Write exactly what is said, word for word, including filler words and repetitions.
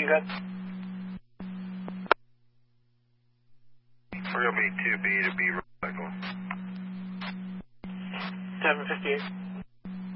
good? We're going to be two B to B cycle. seven fifty-eight.